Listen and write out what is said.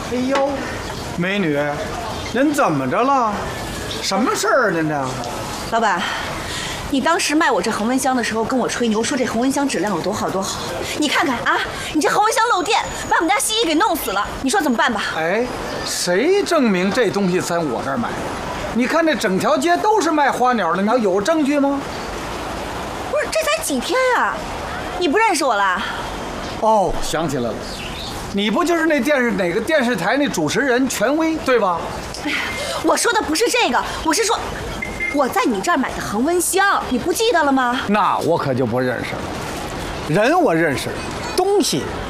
哎呦，美女，您怎么着了？什么事儿您这？ 老板，你当时卖我这恒温箱的时候跟我吹牛说这恒温箱质量有多好多好，你看看啊，你这恒温箱漏电，把我们家西医给弄死了，你说怎么办吧？ 哎，谁证明这东西在我这儿买？你看这整条街都是卖花鸟的，你有证据吗？ 不是，这才几天啊，你不认识我啦？ 哦，想起来了，你不就是那哪个电视台那主持人权威对吧？ 哎呀，我说的不是这个，我是说我在你这儿买的恒温箱，你不记得了吗？ 那我可就不认识了。人我认识，东西